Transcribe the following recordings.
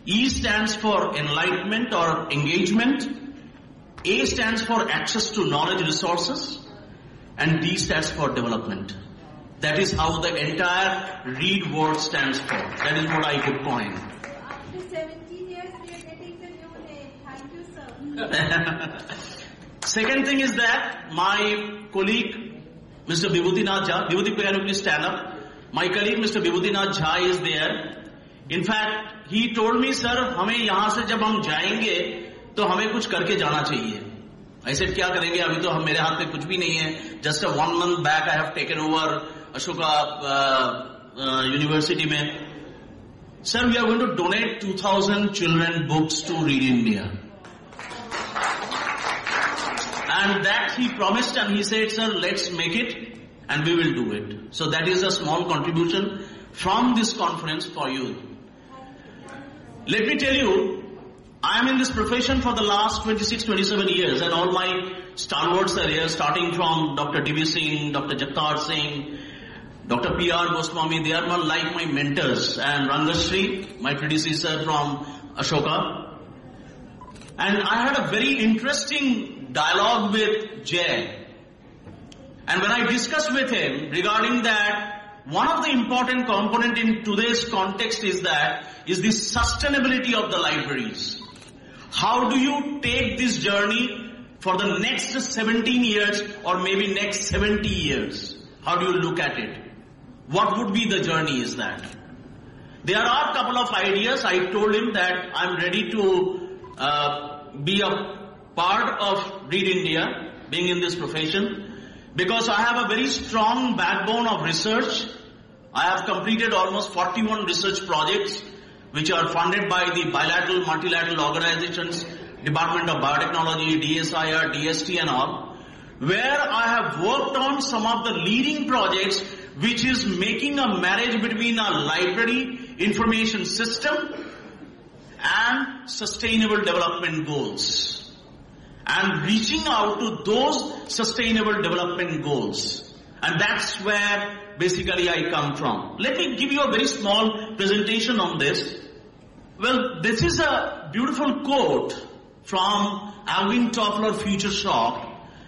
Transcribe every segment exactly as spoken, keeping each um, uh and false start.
E stands for enlightenment or engagement. A stands for access to knowledge resources. And D stands for development. That is how the entire READ word stands for. That is what I could coin. After seventeen years, we are getting the new name. Thank you, sir. Second thing is that my colleague, Mister Vibhutinath Jha, Vibhuti, can you please stand up? My colleague, Mister Vibhutinath Jha is there. In fact, he told me, sir, हमें यहाँ से जब हम जाएंगे तो हमें कुछ करके जाना चाहिए. I said, क्या करेंगे? अभी तो हम मेरे हाथ में कुछ भी नहीं है. Just a one month back, I have taken over Ashoka uh, uh, University में. Sir, we are going to donate two thousand children books to Read India. And that he promised and he said, sir, let's make it and we will do it. So that is a small contribution from this conference for you. Let me tell you, I am in this profession for the last twenty-six, twenty-seven years and all my stalwarts are here, starting from Doctor D V Singh, Doctor Jagtar Singh, Doctor P R Goswami. They are like my mentors, and Rangashri, my predecessor from Ashoka. And I had a very interesting dialogue with Jay. And when I discussed with him regarding that, one of the important component in today's context is that, is the sustainability of the libraries. How do you take this journey for the next seventeen years or maybe next seventy years? How do you look at it? What would be the journey is that? There are a couple of ideas. I told him that I'm ready to uh, be a part of Read India, being in this profession, because I have a very strong backbone of research. I have completed almost forty-one research projects which are funded by the bilateral, multilateral organizations, Department of Biotechnology, D S I R, D S T and all, where I have worked on some of the leading projects which is making a marriage between a library information system and sustainable development goals, and reaching out to those sustainable development goals. And that's where basically I come from. Let me give you a very small presentation on this. Well, this is a beautiful quote from Alvin Toffler, Future Shock.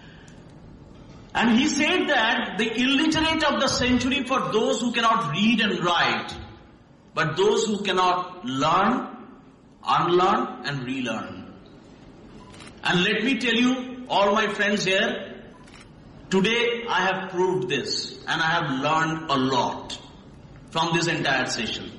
And he said that the illiterate of the century for those who cannot read and write, but those who cannot learn, unlearn and relearn. And let me tell you, all my friends here, today I have proved this and I have learned a lot from this entire session.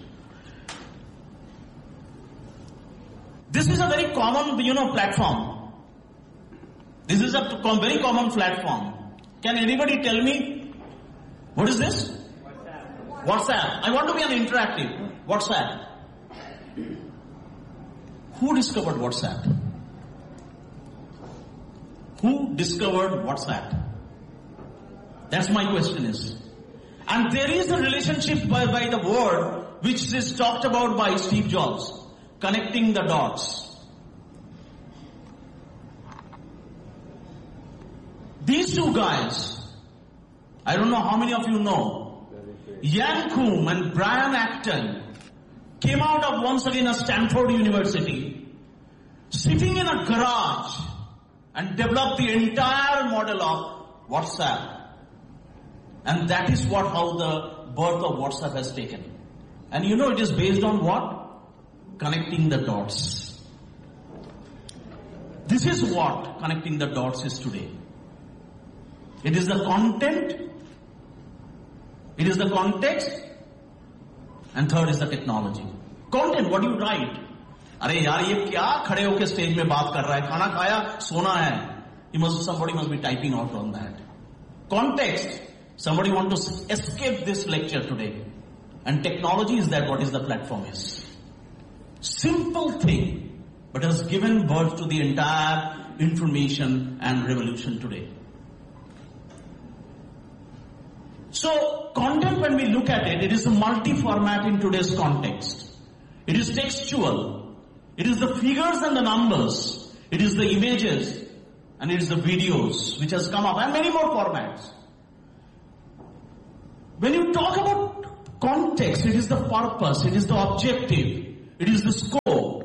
This is a very common, you know, platform. This is a very common platform. Can anybody tell me, what is this? WhatsApp. WhatsApp. I want to be an interactive. WhatsApp. Who discovered WhatsApp? Who discovered WhatsApp? That's my question is. And there is a relationship by, by the word which is talked about by Steve Jobs. Connecting the dots. These two guys, I don't know how many of you know, Ian Coombe and Brian Acton came out of once again a Stanford University, sitting in a garage and developed the entire model of WhatsApp. And that is what how the birth of WhatsApp has taken. And you know it is based on what? Connecting the dots. This is what connecting the dots is today. It is the content, it is the context, and third is the technology. Content, what do you write? अरे यार ये क्या खड़े होके stage में बात कर रहा है, खाना खाया, सोना है. You must, somebody must be typing out on that. Context, somebody want to escape this lecture today. And technology is that what is the platform is. Simple thing, but has given birth to the entire information and revolution today. So, content, when we look at it, it is a multi-format in today's context. It is textual. It is the figures and the numbers. It is the images. And it is the videos which has come up. And many more formats. When you talk about context, it is the purpose. It is the objective. It is the scope.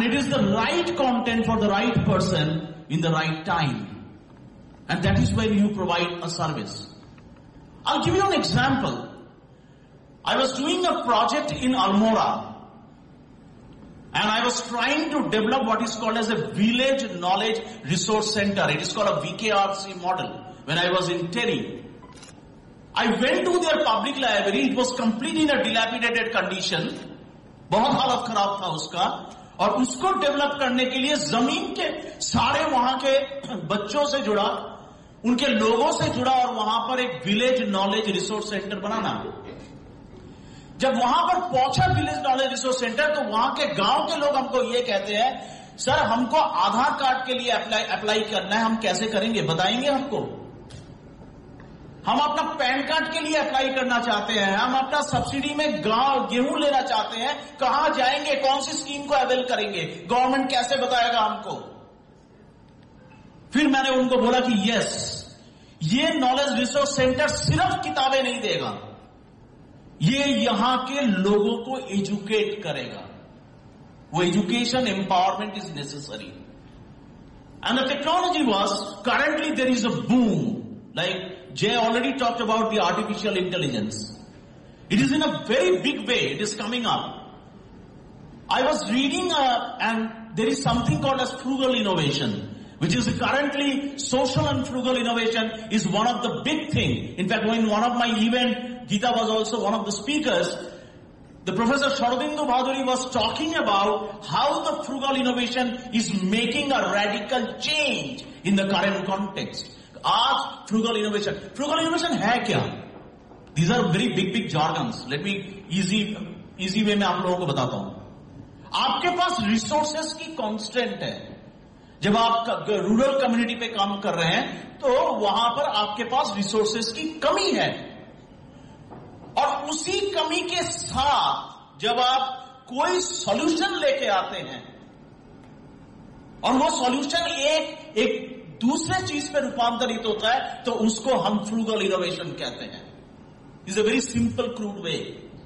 And it is the right content for the right person in the right time. And that is when you provide a service. I'll give you an example. I was doing a project in Almora. And I was trying to develop what is called as a Village Knowledge Resource Center. It is called a V K R C model when I was in Terry. I went to their public library. It was completely in a dilapidated condition. बहुत हालत खराब था उसका. और उसको develop करने के लिए जमीन के सारे वहां के बच्चों से जुड़ा, उनके लोगों से जुड़ा और वहां पर एक विलेज नॉलेज रिसोर्स सेंटर बनाना. जब वहां पर पहुंचा विलेज नॉलेज रिसोर्स सेंटर, तो वहां के गांव के लोग हमको ये कहते हैं, सर हमको आधार कार्ड के लिए अप्लाई अप्लाई करना है, हम कैसे करेंगे बताएंगे हमको. हम अपना पैन कार्ड के लिए अप्लाई करना चाहते हैं, हम अपना सब्सिडी में गांव गेहूं लेना चाहते हैं, कहां जाएंगे, कौन सी स्कीम को अवेल करेंगे, गवर्नमेंट कैसे बताएगा हमको. फिर मैंने उनको बोला कि यस, ये नॉलेज रिसोर्स सेंटर सिर्फ किताबें नहीं देगा, ये यहां के लोगों को एजुकेट करेगा. वो education empowerment is necessary. And the technology was, currently there is a boom. Like Jay already talked about the artificial intelligence. It is in a very big way. It is coming up. I was reading uh, and there is something called as frugal innovation, which is currently social and frugal innovation is one of the big thing. In fact, when one of my event, Geeta was also one of the speakers. The Professor Sharadindu Bhaduri was talking about how the frugal innovation is making a radical change in the current context. आज frugal innovation, frugal innovation है क्या? These are very big big जॉर्गन्स. Let me easy easy way में आप लोगों को बताता हूं. आपके पास रिसोर्सेस की कांस्टेंट है. जब आप रूरल कम्युनिटी पे काम कर रहे हैं तो वहां पर आपके पास रिसोर्सेस की कमी है, और उसी कमी के साथ जब आप कोई सॉल्यूशन लेके आते हैं और वो सॉल्यूशन एक एक दूसरे चीज पे रूपांतरित होता है, तो उसको हम फ्रूगल इनोवेशन कहते हैं. Is a very simple crude way.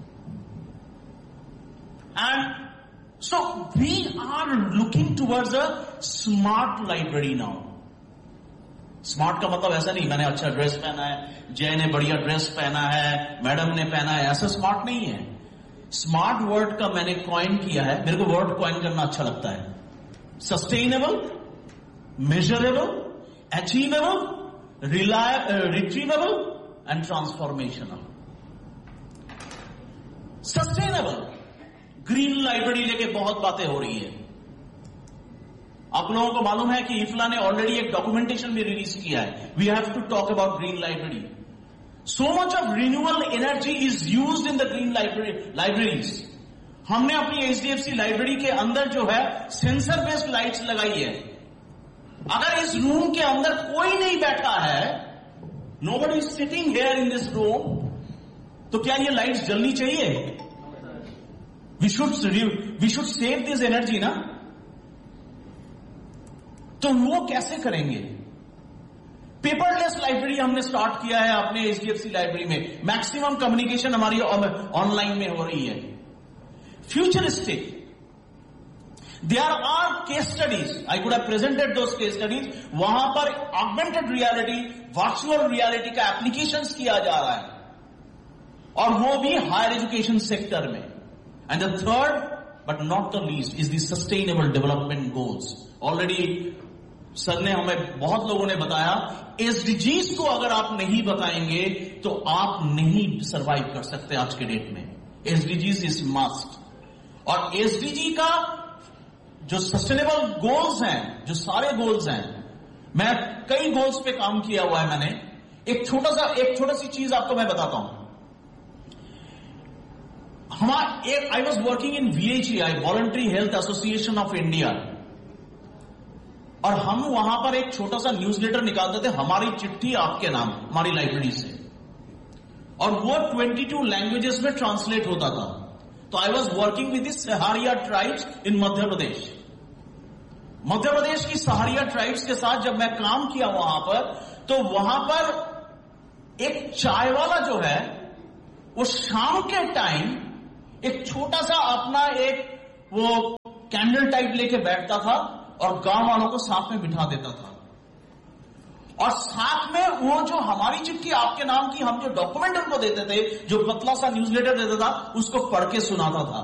And so we are looking towards a smart library now. Smart का मतलब ऐसा नहीं मैंने अच्छा ड्रेस पहना है, जय ने बढ़िया ड्रेस पहना है, मैडम ने पहना है, ऐसा स्मार्ट नहीं है. स्मार्ट वर्ड का मैंने कॉइन किया है, मेरे को वर्ड कॉइन करना अच्छा लगता है. Sustainable, measurable, achievable, reliable, uh, retrievable and transformational. Sustainable. Green library लेके बहुत बातें हो रही है. आप लोगों को मालूम है कि इफ्ला ने ऑलरेडी एक डॉक्यूमेंटेशन भी रिलीज किया है. We have to talk about green library. So much of renewable energy is used in the green libraries. हमने अपनी एचडीएफसी लाइब्रेरी के अंदर जो है सेंसर बेस्ड लाइट्स लगाई है. अगर इस रूम के अंदर कोई नहीं बैठा है, nobody is sitting here in this room, तो क्या ये लाइट्स जलनी चाहिए? We should we should save this energy ना. तो वो कैसे करेंगे? पेपरलेस लाइब्रेरी हमने स्टार्ट किया है अपने एचडीएफसी लाइब्रेरी में. मैक्सिमम कम्युनिकेशन हमारी ऑनलाइन में हो रही है. Futuristic. There are case studies. I could have presented those case studies. वहां पर augmented reality, virtual reality का applications किया जा रहा है, और वो भी higher education sector में. And the third, but not the least, is the sustainable development goals. Already sir ने हमें बहुत लोगों ने बताया, एसडीजीज को अगर आप नहीं बताएंगे तो आप नहीं सर्वाइव कर सकते आज के डेट में. SDGs is must. और एसडीजी का जो सस्टेनेबल गोल्स हैं, जो सारे गोल्स हैं, मैं कई गोल्स पे काम किया हुआ है मैंने. एक छोटा सा एक छोटा सी चीज आपको मैं बताता हूं. हमारा एक I was working in वीएचईआई, voluntary health association of India, और हम वहां पर एक छोटा सा न्यूज़लेटर निकालते थे, हमारी चिट्ठी आपके नाम, हमारी लाइब्रेरी से, और वो बाईस लैंग्वेजेस में ट्रांसलेट होता था. तो I was working with the Sahariya tribes in Madhya Pradesh. Madhya Pradesh की सहारिया ट्राइब्स के साथ जब मैं काम किया वहां पर, तो वहां पर एक चाय वाला जो है, वो शाम के टाइम एक छोटा सा अपना एक वो कैंडल टाइप लेके बैठता था और गांव वालों को साथ में बिठा देता था, और साथ में वो जो हमारी चिट्ठी आपके नाम की हम जो डॉक्यूमेंट उनको देते थे, जो पतला सा न्यूज़लेटर देता था, उसको पढ़ के सुनाता था।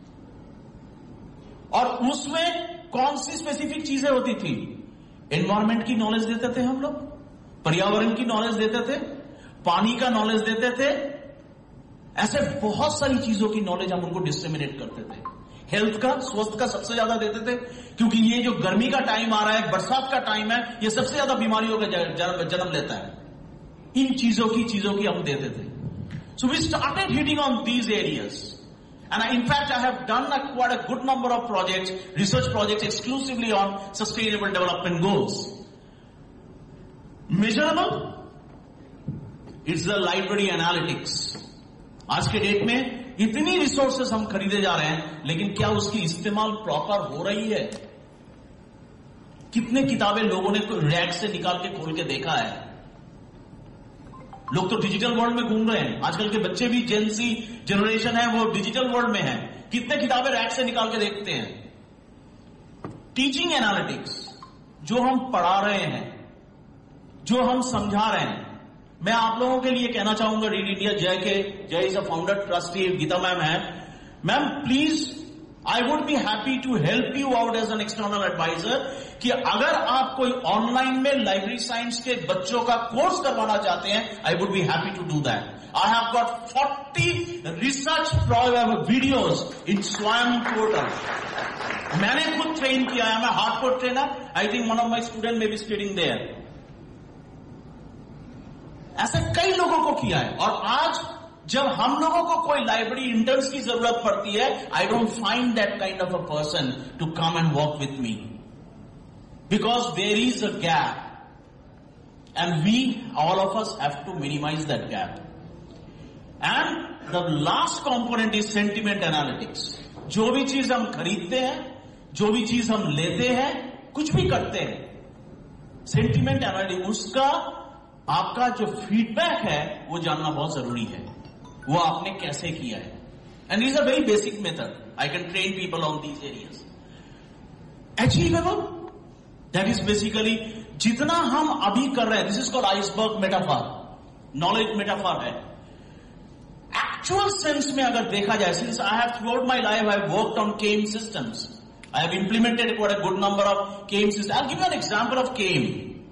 और उसमें कौन सी स्पेसिफिक चीजें होती थी? एनवायरमेंट की नॉलेज देते थे हम लोग, पर्यावरण की नॉलेज देते थे, पानी का नॉलेज देते थे, ऐसे बहुत सारी चीजों की नॉलेज हम उनको डिस्ट्रीमिनेट करते थे। हेल्थ का, स्वास्थ्य का सबसे ज्यादा देते थे, क्योंकि ये जो गर्मी का टाइम आ रहा है, बरसात का टाइम है, ये सबसे ज्यादा बीमारियों का जन्म लेता है। इन चीजों की चीजों की हम देते थे। So we started hitting on these areas, and in fact I have done a, quite a good number of projects, research projects exclusively on sustainable development goals. Measurable, it's the library analytics. आज के date में इतनी resources हम खरीदे जा रहे हैं, लेकिन क्या उसकी इस्तेमाल प्रॉपर हो रही है? कितने किताबें लोगों ने रैक से निकाल के खोल के देखा है? लोग तो डिजिटल वर्ल्ड में घूम रहे हैं, आजकल के बच्चे भी, जेन ज़ी जनरेशन है, वो डिजिटल वर्ल्ड में है। कितने किताबें रैक से निकाल के देखते हैं? टीचिंग एनालिटिक्स, जो हम पढ़ा रहे हैं, जो हम समझा रहे हैं। मैं आप लोगों के लिए कहना चाहूंगा, रीड इंडिया जय के, जय is a founder trustee, Gita ma'am है, ma'am please I would be happy to help you out as an external adviser, कि अगर आप कोई ऑनलाइन में लाइब्रेरी साइंस के बच्चों का कोर्स करवाना चाहते हैं, I would be happy to do that. I have got forty research videos in स्वयं पोर्टल। मैंने खुद ट्रेन किया है, मैं hardcore trainer, I think one of my student may be studying there. ऐसे कई लोगों को किया है, और आज जब हम लोगों को कोई लाइब्रेरी इंटर्न्स की जरूरत पड़ती है, I don't find that kind of a person to come and work with me, because there is a gap and we all of us have to minimise that gap. And the last component is sentiment analytics. जो भी चीज हम खरीदते हैं, जो भी चीज हम लेते हैं, कुछ भी करते हैं, सेंटिमेंट एनालिटिक्स, उसका आपका जो फीडबैक है वो जानना बहुत जरूरी है, वो आपने कैसे किया है। And is a very basic method, I can train people on these areas. Achievable, that is basically जितना हम अभी कर रहे हैं, this is called iceberg metaphor, knowledge metaphor है। एक्चुअल सेंस में अगर देखा जाए, since I have throughout my life I have worked on came systems, I have implemented quite a good number of came system. I will give you an example of came.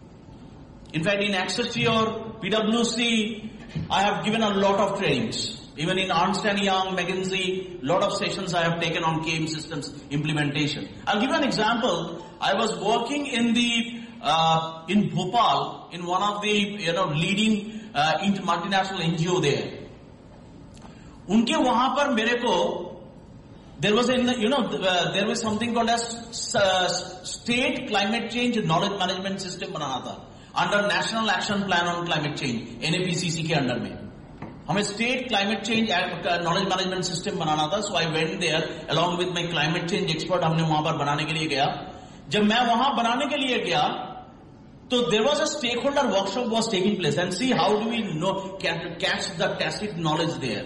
In fact, in Accessi or P W C, I have given a lot of trainings. Even in Ernst and Young, McKinsey, lot of sessions I have taken on K E M systems implementation. I'll give you an example. I was working in the uh, in Bhopal in one of the you know leading uh, multinational N G O there. उनके वहां पर मेरे को there was in the, you know uh, there was something called as uh, state climate change knowledge management system बनाना था under national action plan on climate change, N A P C सी के under में हमें state climate change knowledge management system बनाना था. सो I went there along with my climate change expert. हमने वहां पर बनाने के लिए गया. जब मैं वहां बनाने के लिए गया तो there was a stake holder workshop was taking place and see how do we know catch the tacit knowledge there.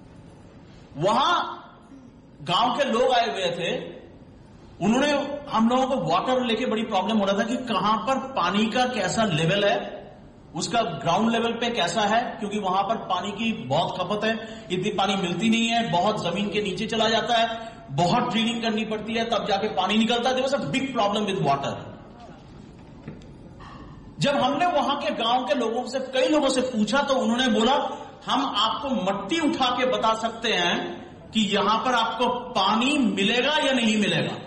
वहां गांव के लोग आए हुए थे. उन्होंने हम लोगों को वाटर लेके बड़ी प्रॉब्लम हो रहा था कि कहां पर पानी का कैसा लेवल है, उसका ग्राउंड लेवल पे कैसा है, क्योंकि वहां पर पानी की बहुत खपत है. इतनी पानी मिलती नहीं है, बहुत जमीन के नीचे चला जाता है, बहुत ड्रिलिंग करनी पड़ती है तब जाके पानी निकलता है. There was a big problem with water. जब हमने वहां के गांव के लोगों से कई लोगों से पूछा तो उन्होंने बोला हम आपको मट्टी उठा के बता सकते हैं कि यहां पर आपको पानी मिलेगा या नहीं मिलेगा.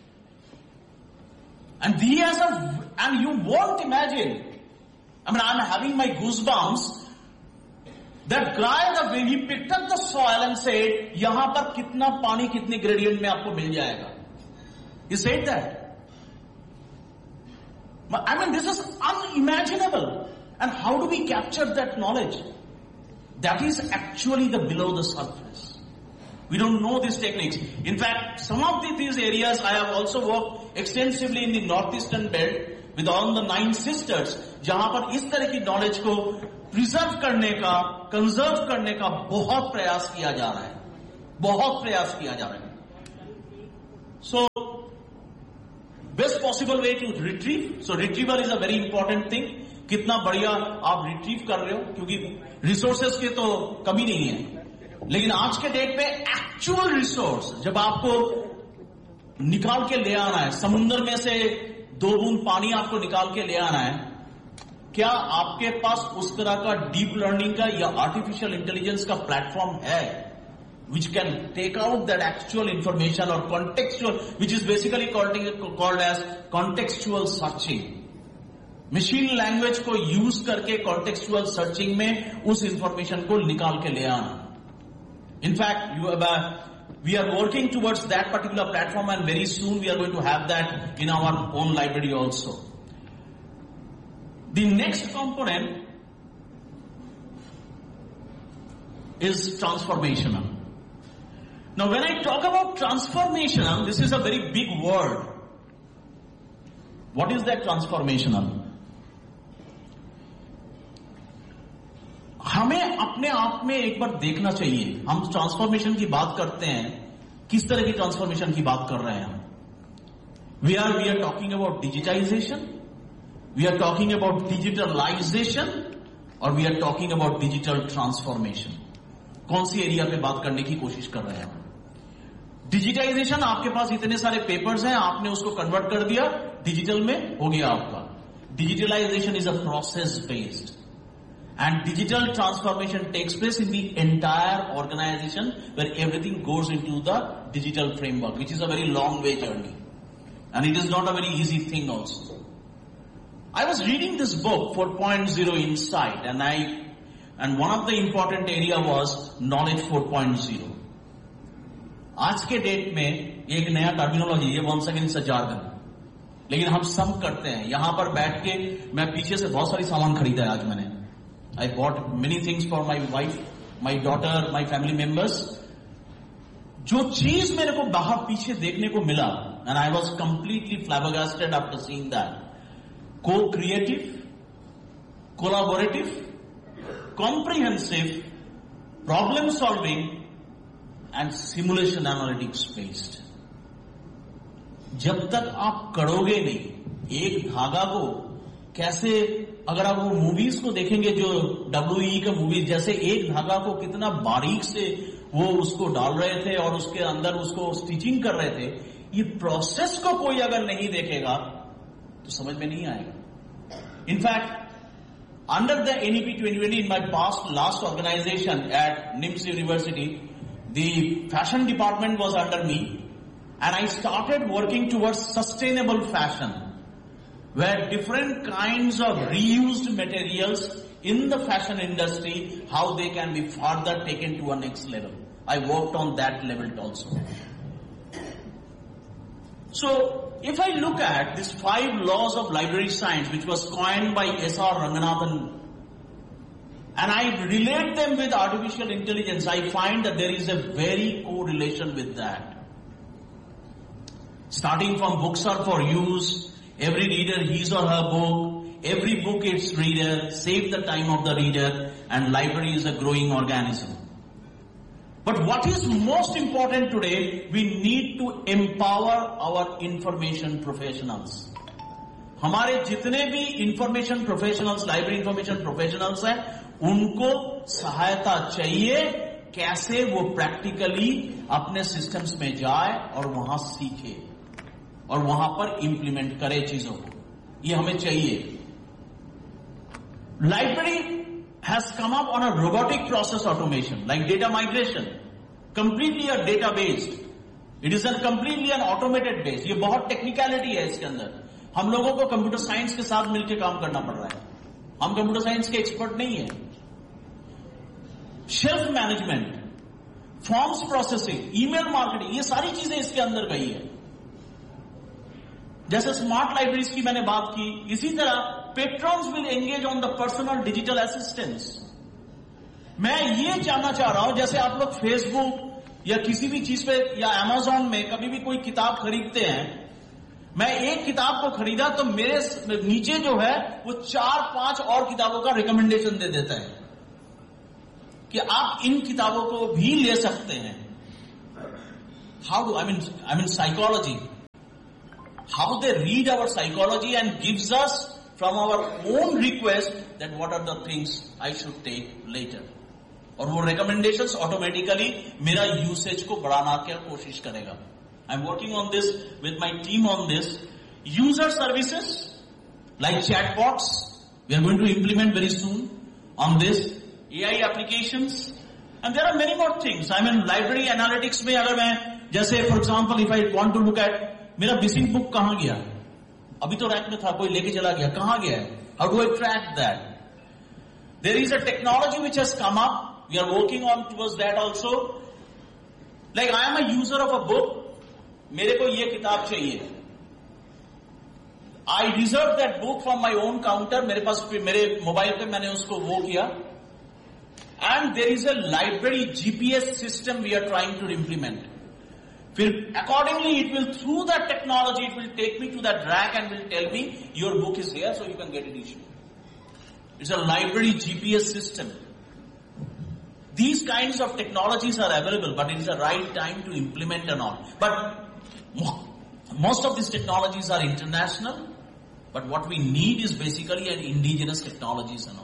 And he has a, and you won't imagine, I mean, I'm having my goosebumps. That guy, the way he picked up the soil and said, यहां पर कितना पानी कितने ग्रेडियंट में आपको मिल जाएगा. He said that. I mean, this is unimaginable. And how do we capture that knowledge? That is actually the below the surface. We don't know these techniques. In fact, some of the, these areas I have also worked extensively in the northeastern belt with all the nine sisters, जहां पर इस तरह की knowledge को preserve करने का, conserve करने का बहुत प्रयास किया जा रहा है. बहुत प्रयास किया जा रहा है. So possible way to retrieve. So retrieval is a very important thing. कितना बढ़िया आप रिट्रीव कर रहे हो, क्योंकि रिसोर्सेस की तो कमी नहीं है. लेकिन आज के डेट में एक्चुअल रिसोर्स जब आपको निकाल के ले आना है, समुद्र में से दो बूंद पानी आपको निकाल के ले आना है, क्या आपके पास उस तरह का डीप लर्निंग का या आर्टिफिशियल इंटेलिजेंस का प्लेटफॉर्म है which can take out that actual information or contextual, which is basically called, called as contextual searching. Machine language को यूज करके कॉन्टेक्सचुअल सर्चिंग में उस इंफॉर्मेशन को निकाल के ले आना. In fact we are working towards that particular platform and very soon we are going to have that in our own library also. The next component is transformational. Now when I talk about transformational, this is a very big word. What is that transformational? हमें अपने आप में एक बार देखना चाहिए. हम transformation की बात करते हैं, किस तरह की ट्रांसफॉर्मेशन की बात कर रहे हैं हम? We are we are talking about digitisation, we are talking about digitalisation, और we are talking about digital transformation. कौन सी एरिया पे बात करने की कोशिश कर रहे हैं? डिजिटाइजेशन, आपके पास इतने सारे पेपर्स हैं, आपने उसको कन्वर्ट कर दिया, डिजिटल में हो गया आपका. Digitalisation is a process based, and digital transformation takes place in the entire organisation where everything goes into the digital framework, which is a very long way journey, and it is not a very easy thing also. I was reading this book, four point oh Insight, and I, and one of the important area was knowledge four point oh. आज के date में एक नया terminology, ये once again is a jargon, लेकिन हम सब करते हैं. यहां पर बैठ के मैं पीछे से बहुत सारी सामान खरीदा है आज मैंने. I bought many things for my wife, my daughter, my family members. जो चीज मेरे को बाहर पीछे देखने को मिला, and I was completely flabbergasted after seeing that. Co-creative, collaborative, comprehensive, problem solving and simulation analytics based. जब तक आप करोगे नहीं एक धागा को, कैसे, अगर आप वो मूवीज को देखेंगे जो डब्ल्यू ई का मूवीज, जैसे एक धागा को कितना बारीक से वो उसको डाल रहे थे और उसके अंदर उसको स्टिचिंग कर रहे थे, ये प्रोसेस को कोई अगर नहीं देखेगा तो समझ में नहीं आएगा. In fact under the N E P twenty twenty, in my past last organization at N I M S University, the fashion department was under me, and I started working towards sustainable fashion, where different kinds of reused materials in the fashion industry, how they can be further taken to a next level. I worked on that level also. So, if I look at these five laws of library science, which was coined by S R Ranganathan, and I relate them with artificial intelligence, I find that there is a very correlation with that. Starting from books are for use, every reader his or her book, every book its reader, save the time of the reader, and library is a growing organism. But what is most important today, we need to empower our information professionals. हमारे जितने भी information professionals, library information professionals हैं, उनको सहायता चाहिए कैसे वो practically अपने सिस्टम्स में जाए और वहां सीखे और वहां पर इंप्लीमेंट करे चीजों को. ये हमें चाहिए. Library has come up on a robotic process automation, like data migration, completely a data based. It is a completely an automated base. ये बहुत टेक्निकलिटी है इसके अंदर. हम लोगों को कंप्यूटर साइंस के साथ मिलकर काम करना पड़ रहा है. हम कंप्यूटर साइंस के एक्सपर्ट नहीं है. Shelf management, forms processing, email marketing, ये सारी चीजें इसके अंदर गई है. जैसे स्मार्ट लाइब्रेरीज की मैंने बात की, इसी तरह पेट्रॉन्स will engage on the personal digital assistance. मैं ये जानना चाह रहा हूं, जैसे आप लोग फेसबुक या किसी भी चीज पे या अमेजॉन में कभी भी कोई किताब खरीदते हैं, मैं एक किताब को खरीदा तो मेरे नीचे जो है वो चार पांच और किताबों का रिकमेंडेशन दे देता है कि आप इन किताबों को भी ले सकते हैं. How do I mean I mean psychology. how they read our psychology and gives us from our own request that what are the things I should take later. और वो recommendations automatically मेरा usage को बढ़ाना की कोशिश करेगा. I'm working on this with my team on this. User services like chatbots, we are going to implement very soon on this. A I applications, and there are many more things. I mean, library analytics में अगर मैं जैसे for example if I want to look at मेरा missing book कहाँ गया? अभी तो rack में था, कोई लेके चला गया, कहाँ गया है? How do I track that? There is a technology which has come up. We are working on towards that also. Like I am a user of a book. मेरे को ये किताब चाहिए. I reserved that book from my own counter. मेरे पास मेरे mobile पे मैंने उसको वो किया. And there is a library G P S system we are trying to implement. फिर accordingly it will, through that technology, it will take me to that rack and will tell me your book is here so you can get it issued. It's a library G P S system. These kinds of technologies are available, but it is the right time to implement or not. But most of these technologies are international, but what we need is basically an indigenous technologies and all.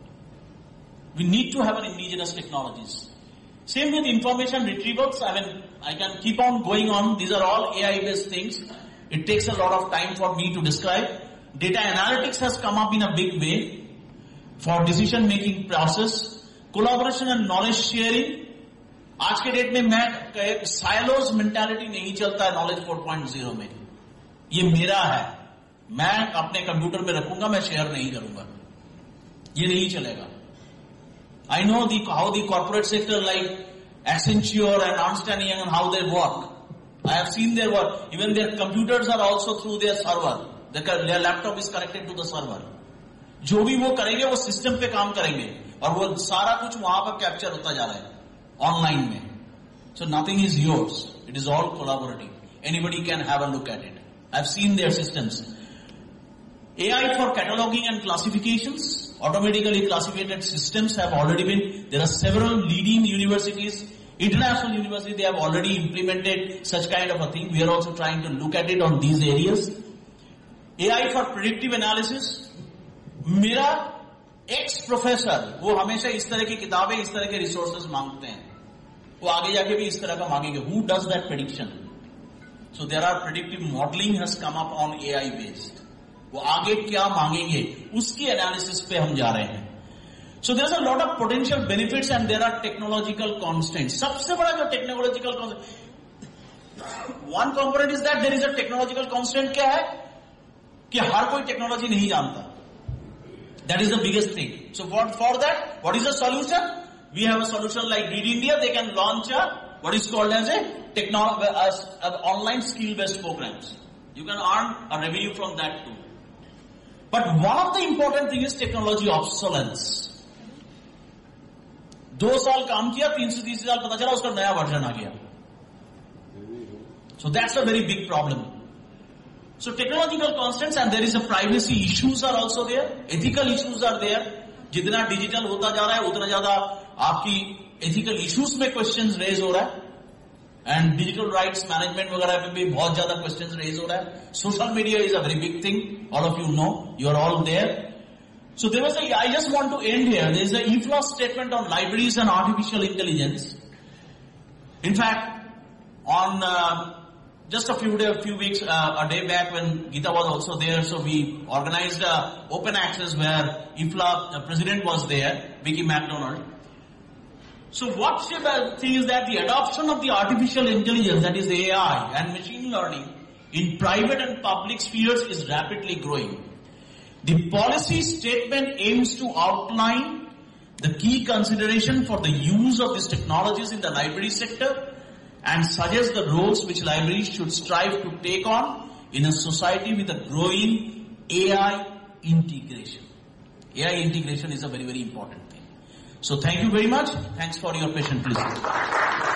We need to have an indigenous technologies. Same with information retrievals. I mean, I can keep on going on. These are all A I-based things. It takes a lot of time for me to describe. Data analytics has come up in a big way for decision-making process. Collaboration and knowledge sharing. आज के date में मैं silos mentality नहीं चलता है knowledge four point zero में. ये मेरा है, मैं अपने कंप्यूटर में रखूंगा, मैं शेयर नहीं करूंगा, ये नहीं चलेगा. I know the how the corporate sector like Accenture and Ernst and Young and how they work. I have seen their work. Even their computers are also through their server. Their laptop is connected to the server. जो भी वो करेंगे वो system पे काम करेंगे और वो सारा कुछ वहां पर कैप्चर होता जा रहा है ऑनलाइन में. So nothing is yours. It is all collaborative. Anybody can have a look at it. I've seen their systems. A I for cataloging and classifications, automatically classified systems have already been, there are several leading universities, international universities, they have already implemented such kind of a thing. We are also trying to look at it on these areas. A I for predictive analysis. मेरा ex professor, वो हमेशा इस तरह की किताबें, इस तरह के resources मांगते हैं. वो आगे जाके भी इस तरह का मांगेंगे. Who does that prediction? So there are predictive modeling has come up on A I based. वो आगे क्या मांगेंगे उसकी एनालिसिस पे हम जा रहे हैं. So there's a lot of potential benefits and there are technological constraints. सबसे बड़ा जो technological constraint, one component is that there is a technological constraint. क्या है कि हर कोई टेक्नोलॉजी नहीं जानता. That is the biggest thing. So for, for that, what is the solution? We have a solution like Read India. They can launch a what is called as a technology, as, as online skill-based programs. You can earn a revenue from that too. But one of the important thing is technology obsolescence. दो साल काम किया, तीन से तीसरे साल पता चला उसका नया वर्जन आ गया. So that's a very big problem. So technological constraints and there is a privacy issues are also there. Ethical issues are there. जितना डिजिटल होता जा रहा है उतना ज्यादा आपकी एथिकल इश्यूज में क्वेश्चंस रेज हो रहा है. एंड डिजिटल राइट्स मैनेजमेंट वगैरह में भी बहुत ज्यादा क्वेश्चंस रेज हो रहा है. Social media is a very big thing. All of you know, you are all there. So there was a, I just want to and here. There is a E F L O S statement on libraries and artificial intelligence. In fact, on uh, just a few day, a few weeks, uh, a day back when Geeta was also there, so we organized a open access where E F L O, the president was there, Vicky McDonald. So what she thinks is that the adoption of the artificial intelligence, that is A I and machine learning in private and public spheres is rapidly growing. The policy statement aims to outline the key consideration for the use of these technologies in the library sector and suggest the roles which libraries should strive to take on in a society with a growing A I integration. A I integration is a very, very important thing. So thank you very much. Thanks for your patience, please.